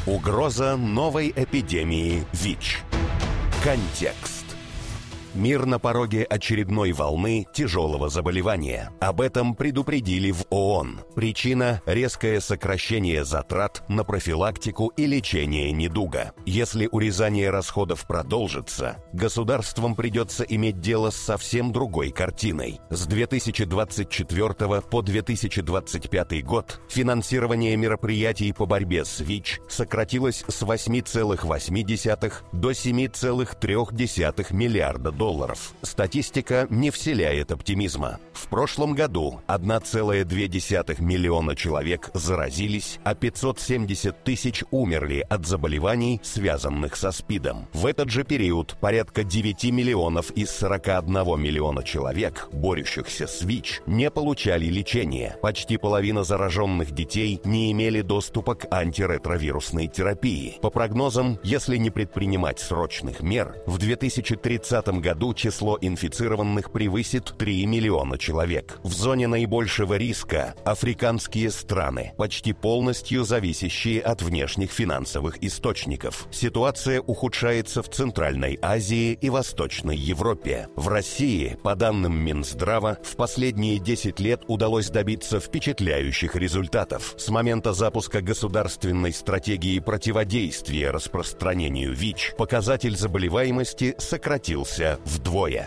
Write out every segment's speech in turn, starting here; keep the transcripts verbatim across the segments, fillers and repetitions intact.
Угроза новой эпидемии ВИЧ. Контекст. Мир на пороге очередной волны тяжелого заболевания. Об этом предупредили в ООН. Причина – резкое сокращение затрат на профилактику и лечение недуга. Если урезание расходов продолжится, государствам придется иметь дело с совсем другой картиной. С две тысячи двадцать четвёртого по две тысячи двадцать пятый год финансирование мероприятий по борьбе с ВИЧ сократилось с восьми целых восьми десятых до семи целых трёх десятых миллиарда долларов. долларов. Статистика не вселяет оптимизма. В прошлом году одна целая две десятых миллиона человек заразились, а пятьсот семьдесят тысяч умерли от заболеваний, связанных со СПИДом. В этот же период порядка девяти миллионов из сорока одного миллиона человек, борющихся с ВИЧ, не получали лечения. Почти половина зараженных детей не имели доступа к антиретровирусной терапии. По прогнозам, если не предпринимать срочных мер, в две тысячи тридцатом году число инфицированных превысит три миллиона человек. В зоне наибольшего риска африканские страны, почти полностью зависящие от внешних финансовых источников. Ситуация ухудшается в Центральной Азии и Восточной Европе. В России, по данным Минздрава, в последние десять лет удалось добиться впечатляющих результатов. С момента запуска государственной стратегии противодействия распространению ВИЧ показатель заболеваемости сократился вдвое.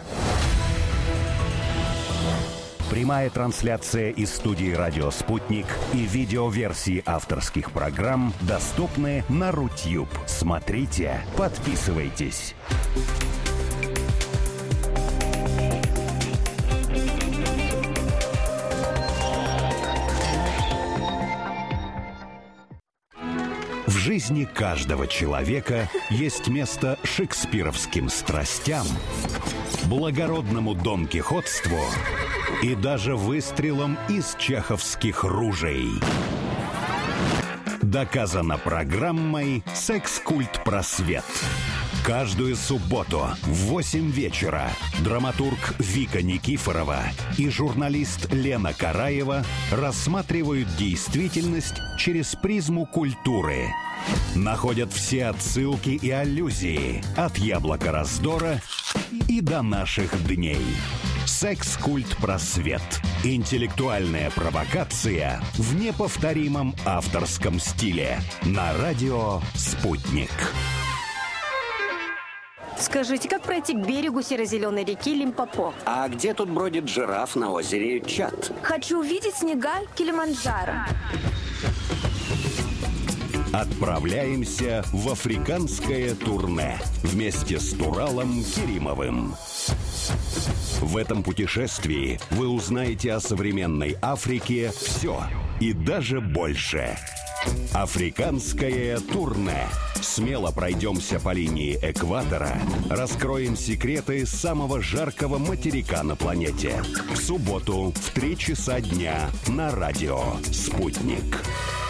Прямая трансляция из студии «Радио Спутник» и видеоверсии авторских программ доступны на Рутюб. Смотрите, подписывайтесь. В жизни каждого человека есть место шекспировским страстям, благородному донкихотству и даже выстрелам из чеховских ружей. Доказано программой «Секс-культ просвет». Каждую субботу в восемь вечера драматург Вика Никифорова и журналист Лена Караева рассматривают действительность через призму культуры. Находят все отсылки и аллюзии от «Яблока раздора» и до наших дней. «Секс-культ просвет». Интеллектуальная провокация в неповторимом авторском стиле. На радио «Спутник». Скажите, как пройти к берегу серо-зеленой реки Лимпопо? А где тут бродит жираф на озере Чад? Хочу увидеть снега Килиманджаро. Отправляемся в африканское турне вместе с Туралом Керимовым. В этом путешествии вы узнаете о современной Африке все и даже больше. Африканское турне. Смело пройдемся по линии экватора, раскроем секреты самого жаркого материка на планете. В субботу в три часа дня на радио «Спутник».